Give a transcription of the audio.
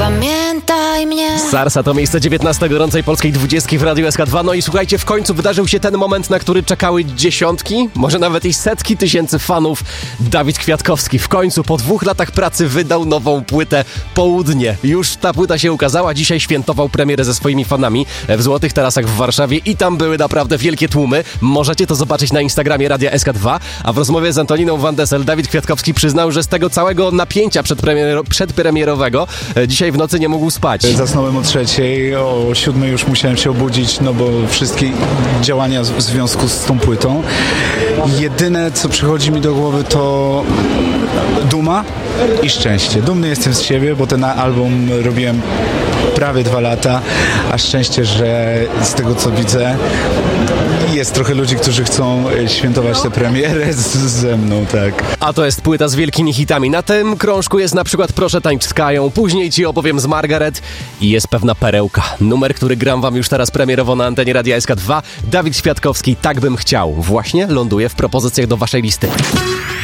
Zapamiętaj mnie. Sarsa to miejsce 19 gorącej polskiej 20 w Radiu SK2. No i słuchajcie, w końcu wydarzył się ten moment, na który czekały dziesiątki, może nawet i setki tysięcy fanów. Dawid Kwiatkowski w końcu po 2 latach pracy wydał nową płytę Południe. Już ta płyta się ukazała, dzisiaj świętował premierę ze swoimi fanami w Złotych Tarasach w Warszawie i tam były naprawdę wielkie tłumy. Możecie to zobaczyć na Instagramie Radia SK2, a w rozmowie z Antoniną Van Dessel Dawid Kwiatkowski przyznał, że z tego całego napięcia przedpremierowego dzisiaj w nocy nie mógł spać. Zasnąłem o 3:00, o 7:00 już musiałem się obudzić, no bo wszystkie działania w związku z tą płytą. Jedyne, co przychodzi mi do głowy, to duma i szczęście. Dumny jestem z siebie, bo ten album robiłem prawie 2 lata, a szczęście, że z tego, co widzę, jest trochę ludzi, którzy chcą świętować tę premierę ze mną, tak. A to jest płyta z wielkimi hitami. Na tym krążku jest na przykład Proszę tańcz z Kają, później Ci opowiem z Margaret i jest pewna perełka. Numer, który gram wam już teraz premierowo na antenie Radia SK2. Dawid Kwiatkowski, Tak bym chciał. Właśnie ląduje w propozycjach do waszej listy.